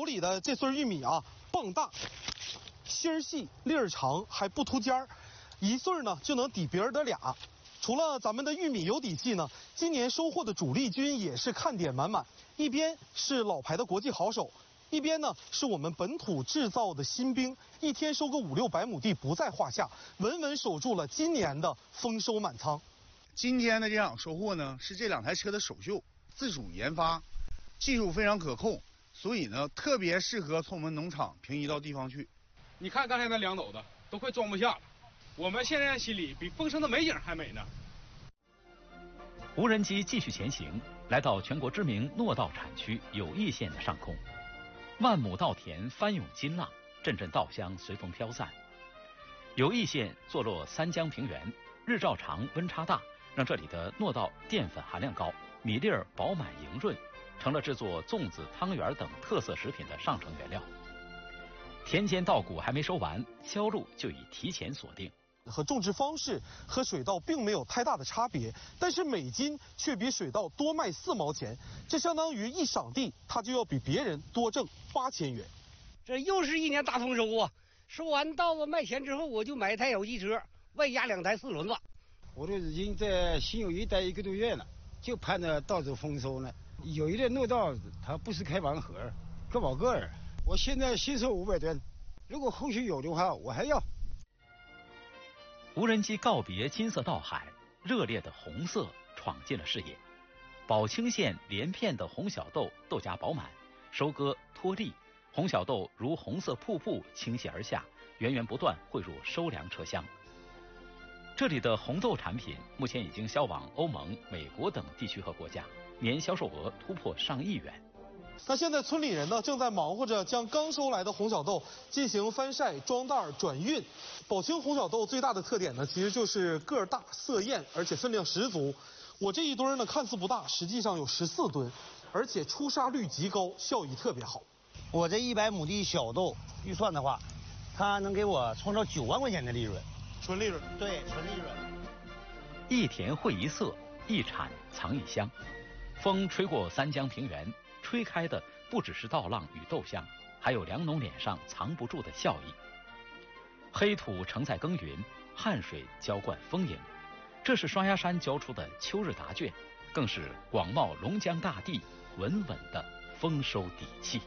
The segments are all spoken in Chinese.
里的这穗玉米啊，棒大，芯儿细，粒儿长，还不秃尖儿，一穗呢就能抵别人的俩。除了咱们的玉米有底气呢，今年收获的主力军也是看点满满。一边是老牌的国际好手，一边呢是我们本土制造的新兵，一天收个500-600亩地不在话下，稳稳守住了今年的丰收满仓。 今天的这场收获呢，是这2台车的首秀，自主研发，技术非常可控，所以呢特别适合从我们农场平移到地方去。 你看刚才那2斗子都快装不下了，我们现在心里比丰收的美景还美呢。 无人机继续前行，来到全国知名糯稻产区友谊县的上空，万亩稻田翻涌金浪，阵阵稻香随风飘散。友谊县坐落三江平原，日照长，温差大，让这里的糯稻淀粉含量高，米粒儿饱满莹润，成了制作粽子、汤圆等特色食品的上乘原料。田间稻谷还没收完，销路就已提前锁定。 和种植方式和水稻并没有太大的差别，但是每斤却比水稻多卖4毛钱，这相当于一晌地他就要比别人多挣8000元。 这又是一年大丰收啊！收完稻子卖钱之后，我就买一台小汽车，外加2台4轮子。 我都已经在新友谊待1个多月了，就盼着稻子丰收呢。有一点糯稻它不是开盲盒，各保各儿。我现在新收500吨，如果后续有的话，我还要。 无人机告别金色稻海，热烈的红色闯进了视野。宝清县连片的红小豆豆荚饱满，收割脱粒，红小豆如红色瀑布倾泻而下，源源不断汇入收粮车厢。这里的红豆产品目前已经销往欧盟、美国等地区和国家，年销售额突破上亿元。 那现在村里人呢，正在忙活着将刚收来的红小豆进行翻晒、装袋、转运。宝清红小豆最大的特点呢，其实就是个儿大、色艳，而且分量十足。我这一吨呢，看似不大，实际上有14吨，而且出沙率极高，效益特别好。 我这100亩地小豆预算的话，它能给我创造9万块钱的利润， 纯利润。 对，纯利润。 一田汇一色，一产藏一香。风吹过三江平原，吹开的不只是稻浪与豆香，还有粮农脸上藏不住的笑意。黑土承载耕耘，汗水浇灌丰盈，这是双鸭山交出的秋日答卷，更是广袤龙江大地稳稳的丰收底气。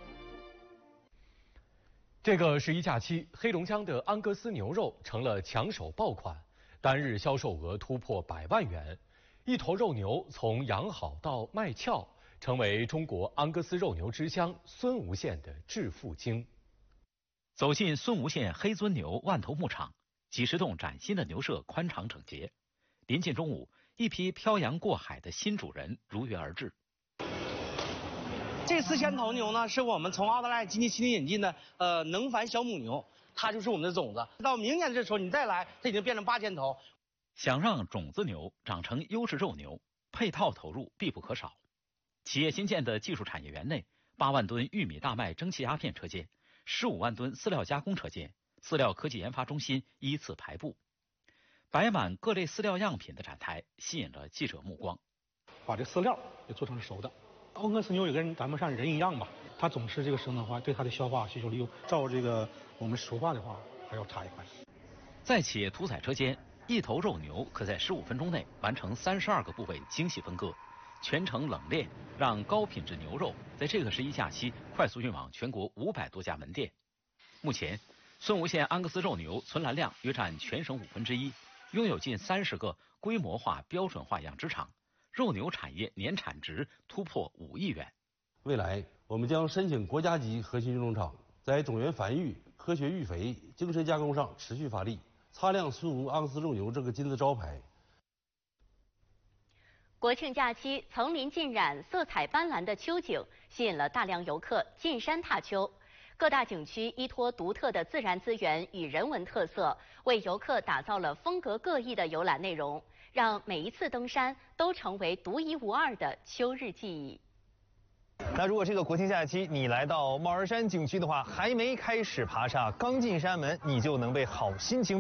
这个十一假期，黑龙江的安格斯牛肉成了抢手爆款，单日销售额突破100万元，一头肉牛从养好到卖俏，成为中国安格斯肉牛之乡孙吴县的致富经。 走进孙吴县黑尊牛万头牧场，几十栋崭新的牛舍宽敞整洁。临近中午，一批漂洋过海的新主人如约而至。 这4000头牛呢，是我们从澳大利亚近期引进的能繁小母牛，它就是我们的种子。到明年这时候你再来，它已经变成8000头。 想让种子牛长成优质肉牛，配套投入必不可少。企业新建的技术产业园内，8万吨玉米大麦蒸汽鸦片车间，15万吨饲料加工车间，饲料科技研发中心依次排布，摆满各类饲料样品的展台吸引了记者目光。 把这饲料也做成了熟的。安格斯牛也跟咱们像人一样吧，它总是这个生的话，对它的消化吸收率照这个我们熟化的话还要差一块。 在企业屠宰车间，一头肉牛可在15分钟内完成32个部位精细分割，全程冷链，让高品质牛肉在这个十一假期快速运往全国500多家门店。目前，孙吴县安格斯肉牛存栏量约占全省1/5，拥有近30个规模化、标准化养殖场，肉牛产业年产值突破5亿元。 未来，我们将申请国家级核心育种场，在种源繁育、科学育肥、精深加工上持续发力，擦亮孙吴安格斯肉牛这个金字招牌。 国庆假期，层林尽染、色彩斑斓的秋景吸引了大量游客进山踏秋。各大景区依托独特的自然资源与人文特色，为游客打造了风格各异的游览内容，让每一次登山都成为独一无二的秋日记忆。 那如果这个国庆假期你来到帽儿山景区的话，还没开始爬上，刚进山门，你就能被好心情